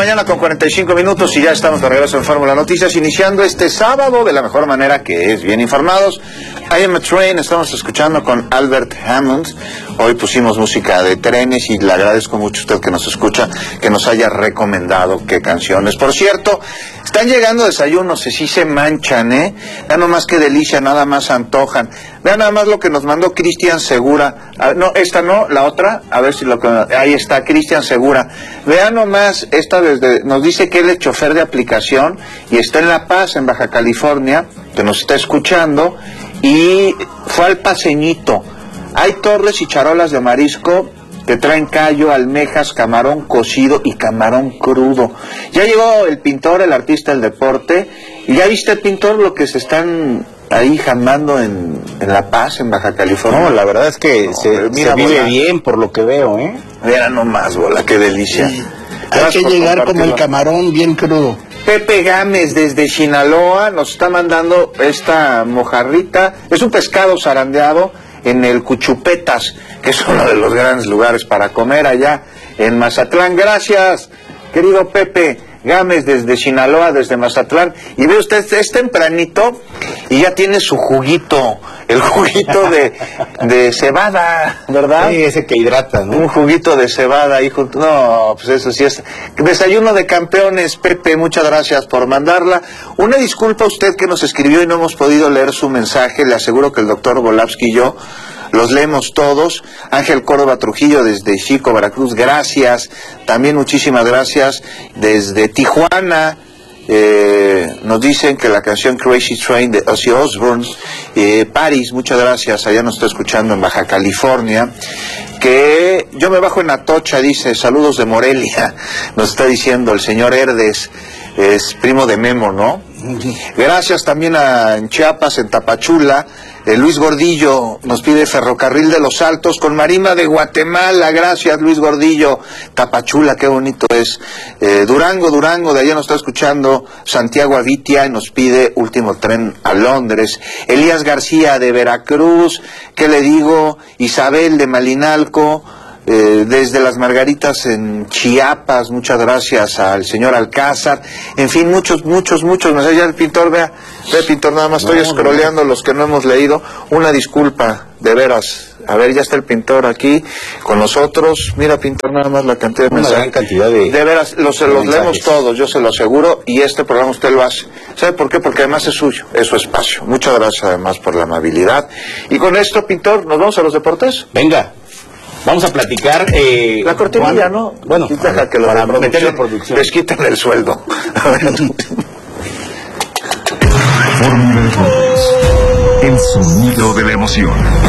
mañana con 45 minutos y ya estamos de regreso en Fórmula Noticias, iniciando este sábado de la mejor manera, que es bien informados. I Am a Train, estamos escuchando con Albert Hammond. Hoy pusimos música de trenes y le agradezco mucho a usted que nos escucha, que nos haya recomendado qué canciones. Por cierto, están llegando desayunos y sí se manchan, Vean nomás qué delicia, nada más antojan. Vean nada más lo que nos mandó Cristian Segura. No, esta no, la otra, a ver si lo que... Ahí está, Cristian Segura. Vean nomás, esta nos dice que él es chofer de aplicación y está en La Paz, en Baja California, que nos está escuchando, y fue al Paseñito. Hay torres y charolas de marisco que traen callo, almejas, camarón cocido y camarón crudo. Ya llegó el pintor, el artista del deporte, y ya viste, pintor, lo que se están ahí jamando en La Paz, en Baja California. No, la verdad es que se vive bien por lo que veo, Mira nomás, bola, qué delicia. Sí. Hay que llegar como el camarón bien crudo. Pepe Gámez desde Sinaloa nos está mandando esta mojarrita. Es un pescado zarandeado en el Cuchupetas, que es uno de los grandes lugares para comer allá en Mazatlán. Gracias, querido Pepe Gámez desde Sinaloa, desde Mazatlán. Y ve usted, es tempranito y ya tiene su juguito, el juguito de cebada, ¿verdad? Sí, ese que hidrata, ¿no? Un juguito de cebada ahí junto. No, pues eso sí es desayuno de campeones. Pepe, muchas gracias por mandarla. Una disculpa a usted que nos escribió y no hemos podido leer su mensaje. Le aseguro que el doctor Volavsky y yo los leemos todos. Ángel Córdoba Trujillo desde Chico, Veracruz, gracias. También muchísimas gracias desde Tijuana. Nos dicen que la canción Crazy Train de Ozzy Osbourne. Paris, muchas gracias, allá nos está escuchando en Baja California. Que yo me bajo en Atocha, dice, saludos de Morelia, nos está diciendo el señor Herdes, es primo de Memo, ¿no? Gracias también en Chiapas, en Tapachula. Luis Gordillo nos pide Ferrocarril de los Altos con Marima de Guatemala. Gracias, Luis Gordillo. Tapachula, qué bonito es. Durango, de allá nos está escuchando Santiago Avitia y nos pide Último Tren a Londres. Elías García de Veracruz, ¿qué le digo? Isabel de Malinalco. Desde Las Margaritas en Chiapas, muchas gracias al señor Alcázar. En fin, muchos mensajes. Ya el pintor, vea, pintor, nada más estoy scrolleando los que no hemos leído. Una disculpa, de veras. A ver, ya está el pintor aquí con nosotros. Mira, pintor, nada más la cantidad de mensajes. Una gran cantidad de veras, los leemos todos, yo se lo aseguro, y este programa usted lo hace. ¿Sabe por qué? Porque además es suyo, es su espacio. Muchas gracias además por la amabilidad. Y con esto, pintor, ¿nos vamos a los deportes? Venga. Vamos a platicar... la cortinilla, ¿no? Bueno, deja que para meterle producción. Les quiten el sueldo. Fórmula Deportes, el sonido de la emoción.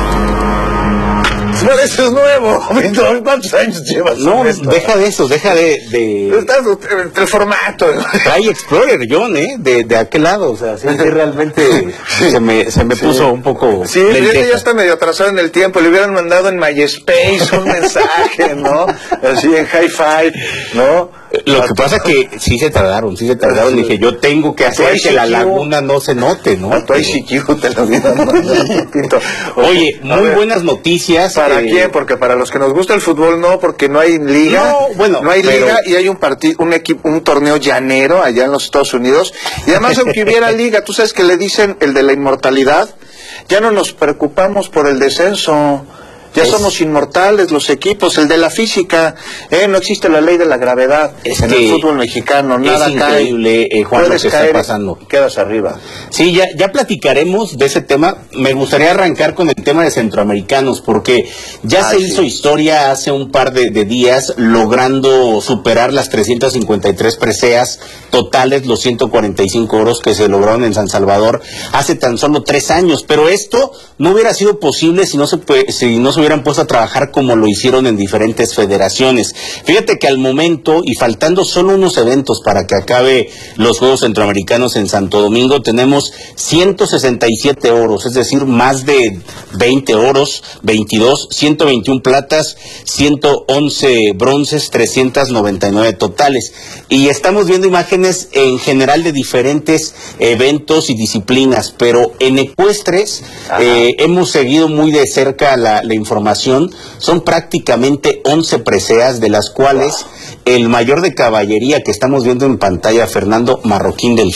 No, eso es nuevo. ¿Cuántos años llevas? No, deja de eso, deja de... Estás entre el formato. Trae Explorer, John, de aquel lado, o sea, sí, realmente se me puso un poco... Sí, ya está medio atrasado en el tiempo, le hubieran mandado en MySpace un mensaje, ¿no? Así en Hi-Fi, ¿no? Lo que pasa es que sí se tardaron, dije, yo tengo que hacer que la laguna no se note, ¿no? A tu ICQ te lo dieron. Oye, muy buenas noticias. ¿Para quién? Porque para los que nos gusta el fútbol no, porque no hay liga. No hay liga y hay un torneo llanero allá en los Estados Unidos. Y además, aunque hubiera liga, tú sabes que le dicen el de la inmortalidad, ya no nos preocupamos por el descenso. Ya somos inmortales los equipos, el de la física, no existe la ley de la gravedad en el fútbol mexicano, nada es increíble, cae, Juan, lo que está pasando. Quedas arriba. Sí, ya platicaremos de ese tema. Me gustaría arrancar con el tema de centroamericanos, porque ya se hizo historia hace un par de días, logrando superar las 353 preseas totales, los 145 oros que se lograron en San Salvador hace tan solo 3 años, pero esto no hubiera sido posible si no se hubieran puesto a trabajar como lo hicieron en diferentes federaciones. Fíjate que al momento, y faltando solo unos eventos para que acabe los Juegos Centroamericanos en Santo Domingo, tenemos tuvimos 167 oros, es decir, más de 20 oros, 22, 121 platas, 111 bronces, 399 totales. Y estamos viendo imágenes en general de diferentes eventos y disciplinas, pero en ecuestres hemos seguido muy de cerca la información. Son prácticamente 11 preseas, de las cuales el mayor de caballería que estamos viendo en pantalla, Fernando Parroquín del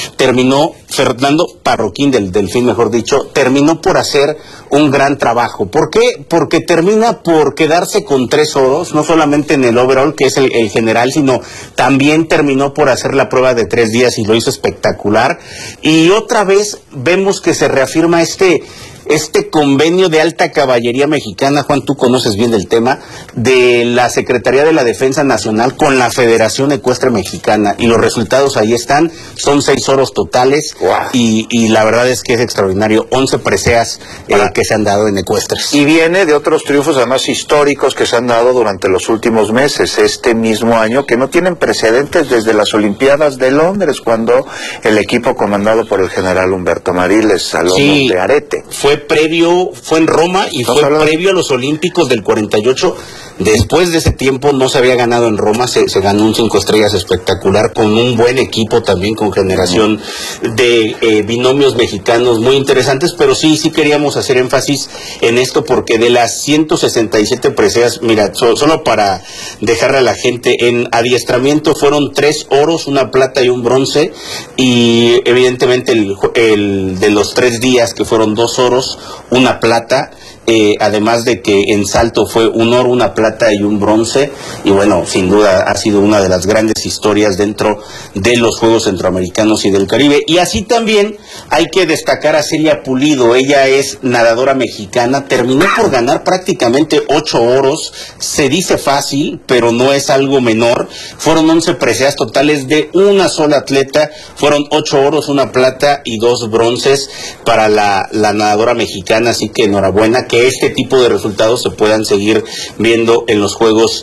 Delfín, mejor dicho, terminó por hacer un gran trabajo. ¿Por qué? Porque termina por quedarse con 3 oros, no solamente en el overall, que es el general, sino también terminó por hacer la prueba de 3 días y lo hizo espectacular. Y otra vez vemos que se reafirma este convenio de alta caballería mexicana. Juan, tú conoces bien del tema, de la Secretaría de la Defensa Nacional con la Federación Ecuestre Mexicana, y los resultados ahí están, son 6 oros totales. Wow. Y la verdad es que es extraordinario, 11 preseas que se han dado en ecuestres. Y viene de otros triunfos además históricos que se han dado durante los últimos meses, este mismo año, que no tienen precedentes desde las Olimpiadas de Londres, cuando el equipo comandado por el general Humberto Mariles a lomos de arete. Fue en Roma y fue previo a los Olímpicos del 48. Después de ese tiempo no se había ganado en Roma, se ganó un 5 estrellas espectacular con un buen equipo también, con generación de binomios mexicanos muy interesantes, pero sí queríamos hacer énfasis en esto, porque de las 167 preseas, mira, solo para dejarle a la gente, en adiestramiento fueron 3 oros, 1 plata y 1 bronce, y evidentemente el de los 3 días, que fueron 2 oros, 1 plata, además de que en salto fue 1 oro, 1 plata y 1 bronce, y bueno, sin duda ha sido una de las grandes historias dentro de los Juegos Centroamericanos y del Caribe. Y así también hay que destacar a Celia Pulido. Ella es nadadora mexicana, terminó por ganar prácticamente 8 oros, se dice fácil, pero no es algo menor. Fueron 11 preseas totales de una sola atleta, fueron 8 oros, 1 plata y 2 bronces para la nadadora mexicana, así que enhorabuena, que este tipo de resultados se puedan seguir viendo en los Juegos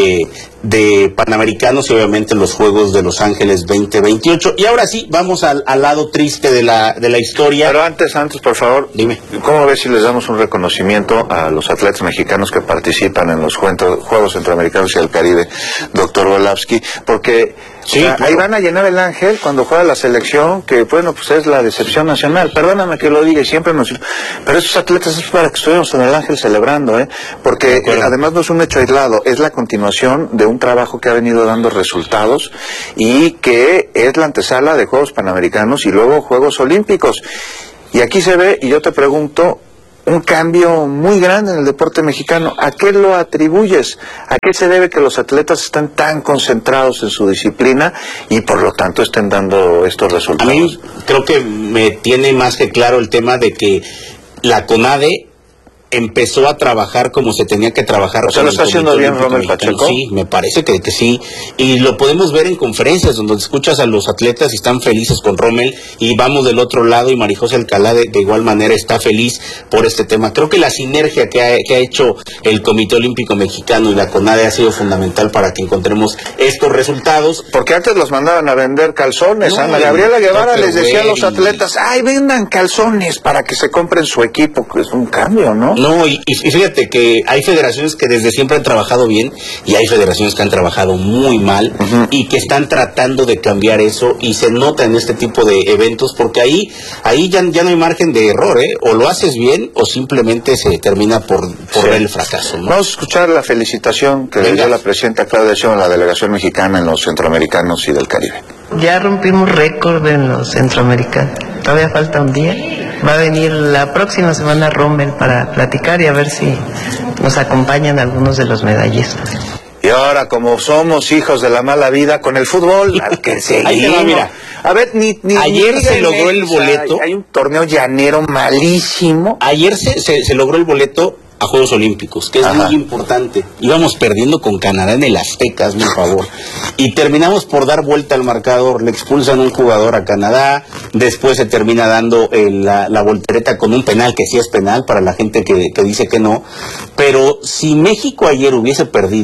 de Panamericanos y obviamente los Juegos de Los Ángeles 2028. Y ahora sí, vamos al lado triste de la historia. Pero antes, por favor, dime, ¿cómo ves si les damos un reconocimiento a los atletas mexicanos que participan en los Juegos Centroamericanos y del Caribe, doctor Volavsky? Porque sí, claro, ahí van a llenar el Ángel cuando juega la selección, que bueno, pues es la decepción nacional. Perdóname que lo diga y siempre pero esos atletas es para que estuviéramos en el Ángel celebrando, porque además no es un hecho aislado, es la continuación de un trabajo que ha venido dando resultados y que es la antesala de Juegos Panamericanos y luego Juegos Olímpicos. Y aquí se ve, y yo te pregunto, un cambio muy grande en el deporte mexicano. ¿A qué lo atribuyes? ¿A qué se debe que los atletas estén tan concentrados en su disciplina y por lo tanto estén dando estos resultados? A mí creo que me tiene más que claro el tema de que la CONADE empezó a trabajar como se tenía que trabajar. O sea, ¿lo está haciendo bien Rommel Pacheco? Sí, me parece que sí. Y lo podemos ver en conferencias donde escuchas a los atletas y están felices con Rommel, y vamos del otro lado y Marijose Alcalá de igual manera está feliz por este tema. Creo que la sinergia que ha hecho el Comité Olímpico Mexicano y la CONADE ha sido fundamental para que encontremos estos resultados. Porque antes los mandaban a vender calzones. Ana Gabriela Guevara les decía a los atletas, vendan calzones para que se compren su equipo, que es un cambio, ¿no? No, y fíjate que hay federaciones que desde siempre han trabajado bien y hay federaciones que han trabajado muy mal y que están tratando de cambiar eso, y se nota en este tipo de eventos, porque ahí ya no hay margen de error, o lo haces bien o simplemente se termina por ver el fracaso, ¿no? Vamos a escuchar la felicitación que le dio la presidenta Claudia Sheinbaum a la delegación mexicana en los Centroamericanos y del Caribe. Ya rompimos récord en los Centroamericanos, todavía falta un día. Va a venir la próxima semana Rommel para platicar y a ver si nos acompañan algunos de los medallistas. Y ahora, como somos hijos de la mala vida con el fútbol, al que seguimos. Ahí te va, mira. A ver, ayer se logró el boleto. Hay un torneo llanero malísimo. Ayer se logró el boleto a Juegos Olímpicos, que es muy importante. Íbamos perdiendo con Canadá en el Azteca, hazme un favor. Y terminamos por dar vuelta al marcador, le expulsan un jugador a Canadá, después se termina dando la voltereta con un penal, que sí es penal para la gente que dice que no. Pero si México ayer hubiese perdido,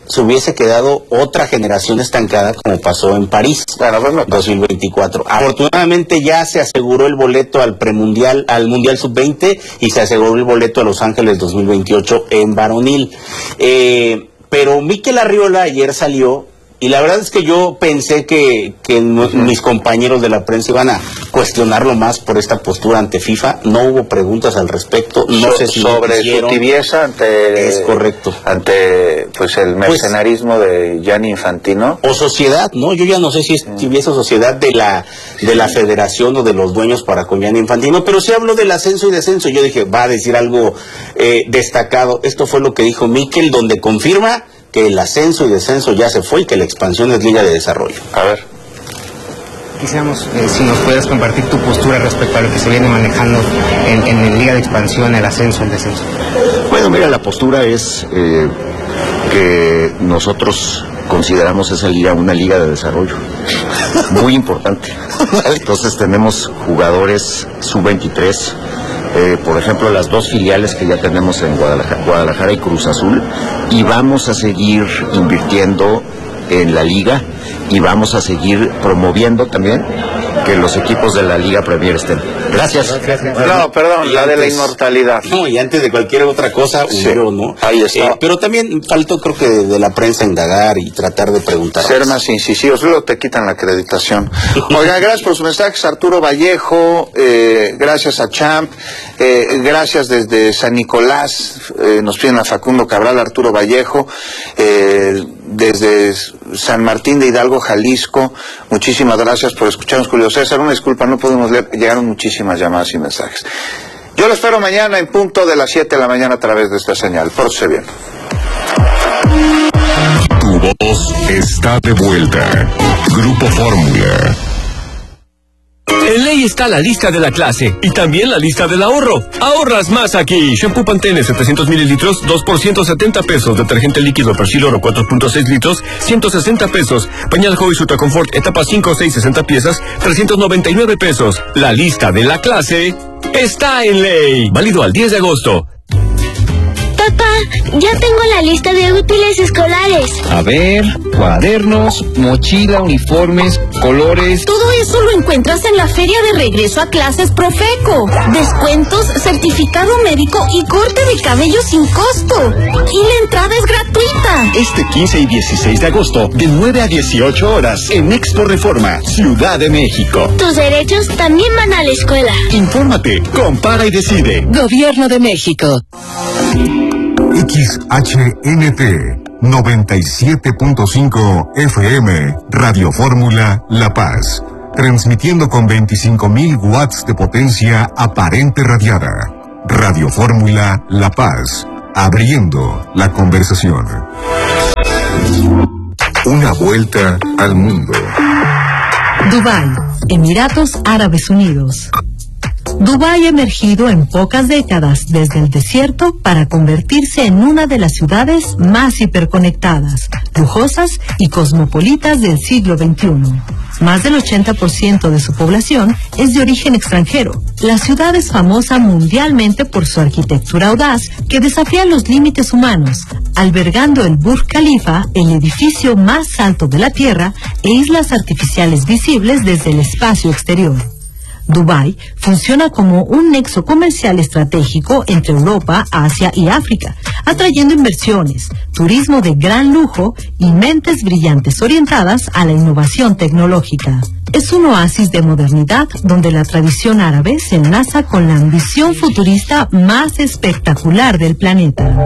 se hubiese quedado otra generación estancada como pasó en París, 2024. Afortunadamente ya se aseguró el boleto al premundial, al Mundial Sub-20, y se aseguró el boleto a Los Ángeles 2028 en varonil. Pero Mikel Arriola ayer salió, y la verdad es que yo pensé que mis compañeros de la prensa iban a cuestionarlo más por esta postura ante FIFA. No hubo preguntas al respecto. No sé si sobre su tibieza ante... Es correcto. Ante pues el mercenarismo de Gianni Infantino. O sociedad, ¿no? Yo ya no sé si es tibieza o sociedad de la federación o de los dueños para con Gianni Infantino, pero sí habló del ascenso y descenso. Yo dije, va a decir algo destacado. Esto fue lo que dijo Mikel, donde confirma que el ascenso y descenso ya se fue y que la expansión es Liga de Desarrollo. A ver. Quisiéramos si nos puedes compartir tu postura respecto a lo que se viene manejando en Liga de Expansión, el ascenso, el descenso. Bueno, mira, la postura es que nosotros consideramos esa liga una liga de desarrollo muy importante. Entonces tenemos jugadores sub-23, por ejemplo, las 2 filiales que ya tenemos en Guadalajara y Cruz Azul, y vamos a seguir invirtiendo en la liga y vamos a seguir promoviendo también que los equipos de la Liga Premier estén. Gracias. No, perdón, la de la inmortalidad. No, y antes de cualquier otra cosa, sí, ¿no? Ahí está. Pero también faltó, creo que de la prensa indagar y tratar de preguntar. Ser más incisivos, luego te quitan la acreditación. Oigan, gracias por sus mensajes, Arturo Vallejo, gracias a Champ, gracias desde San Nicolás, nos piden a Facundo Cabral, Arturo Vallejo, desde San Martín de Hidalgo, Jalisco, muchísimas gracias por escucharnos, Julio César. Una disculpa, no pudimos leer, llegaron muchísimas llamadas y mensajes. Yo lo espero mañana en punto de las 7 de la mañana a través de esta señal. Pórtese bien. Tu voz está de vuelta. Grupo Fórmula. En Ley está la lista de la clase y también la lista del ahorro. Ahorras más aquí. Shampoo Pantene 700 mililitros, 2 por 170 pesos. Detergente líquido Persil Oro 4.6 litros, 160 pesos. Pañal Joy Ultra Confort etapa 5, 6, 60 piezas, 399 pesos. La lista de la clase está en Ley. Válido al 10 de agosto. Papá, ya tengo la lista de útiles escolares. A ver, cuadernos, mochila, uniformes, colores. Todo eso lo encuentras en la feria de regreso a clases Profeco. Descuentos, certificado médico y corte de cabello sin costo. Y la entrada es gratuita. Este 15 y 16 de agosto, de 9 a 18 horas, en Expo Reforma, Ciudad de México. Tus derechos también van a la escuela. Infórmate, compara y decide. Gobierno de México. XHNT 97.5 FM, Radio Fórmula La Paz, transmitiendo con 25.000 watts de potencia aparente radiada. Radio Fórmula La Paz, abriendo la conversación. Una vuelta al mundo. Dubái, Emiratos Árabes Unidos. Dubái ha emergido en pocas décadas desde el desierto para convertirse en una de las ciudades más hiperconectadas, lujosas y cosmopolitas del siglo XXI. Más del 80% de su población es de origen extranjero. La ciudad es famosa mundialmente por su arquitectura audaz que desafía los límites humanos, albergando el Burj Khalifa, el edificio más alto de la Tierra, e islas artificiales visibles desde el espacio exterior. Dubái funciona como un nexo comercial estratégico entre Europa, Asia y África, atrayendo inversiones, turismo de gran lujo y mentes brillantes orientadas a la innovación tecnológica. Es un oasis de modernidad donde la tradición árabe se enlaza con la ambición futurista más espectacular del planeta.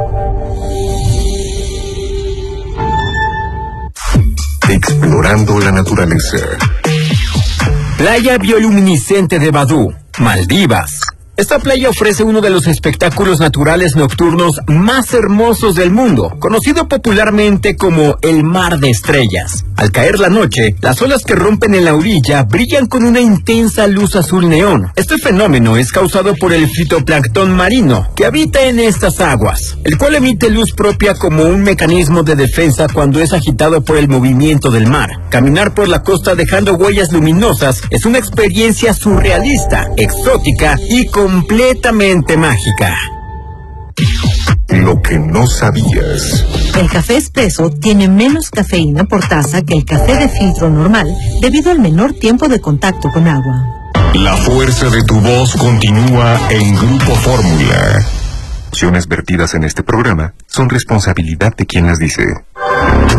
Explorando la naturaleza. Playa bioluminiscente de Badú, Maldivas. Esta playa ofrece uno de los espectáculos naturales nocturnos más hermosos del mundo, conocido popularmente como el Mar de Estrellas. Al caer la noche, las olas que rompen en la orilla brillan con una intensa luz azul neón. Este fenómeno es causado por el fitoplancton marino, que habita en estas aguas, el cual emite luz propia como un mecanismo de defensa cuando es agitado por el movimiento del mar. Caminar por la costa dejando huellas luminosas es una experiencia surrealista, exótica y completamente mágica. Lo que no sabías. El café expreso tiene menos cafeína por taza que el café de filtro normal debido al menor tiempo de contacto con agua. La fuerza de tu voz continúa en Grupo Fórmula. Acciones vertidas en este programa son responsabilidad de quien las dice.